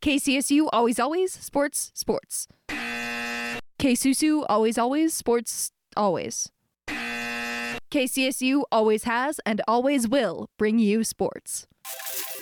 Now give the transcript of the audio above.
KCSU, always, sports. KSUSU, always, sports, always. KCSU always has and always will bring you sports.